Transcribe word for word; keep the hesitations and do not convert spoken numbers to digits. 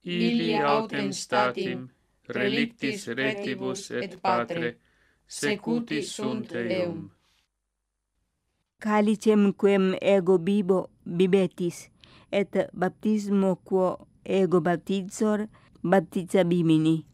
Ili autem statim, relictis retibus et Patre, secuti sunt eum. Calicem quem ego bibo bibetis, et baptismo quo ego baptizor baptizabimini.